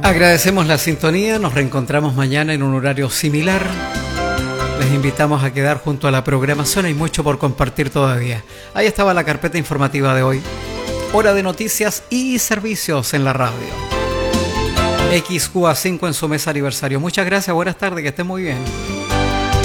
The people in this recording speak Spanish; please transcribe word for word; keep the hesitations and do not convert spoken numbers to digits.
Agradecemos la sintonía, nos reencontramos mañana en un horario similar. Les invitamos a quedar junto a la programación, hay mucho por compartir todavía. Ahí estaba la carpeta informativa de hoy. Hora de noticias y servicios en la radio. X Q A cinco en su mes aniversario. Muchas gracias, buenas tardes, que estén muy bien.